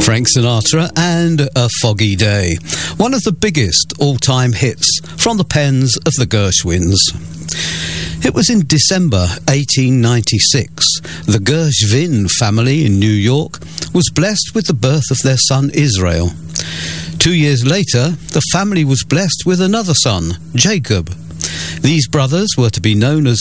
Frank Sinatra and A Foggy Day, one of the biggest all-time hits from the pens of the Gershwins. It was in December 1896. The Gershwin family in New York was blessed with the birth of their son Israel. 2 years later, the family was blessed with another son, Jacob. These brothers were to be known as